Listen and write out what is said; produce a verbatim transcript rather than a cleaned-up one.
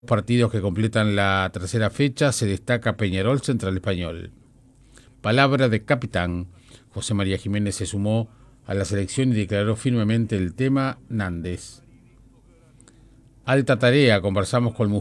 partidos que completan la tercera fecha se destaca Peñarol Central Español. Palabra de capitán. José María Jiménez se sumó a la selección y declaró firmemente el tema Nández. Alta tarea, conversamos con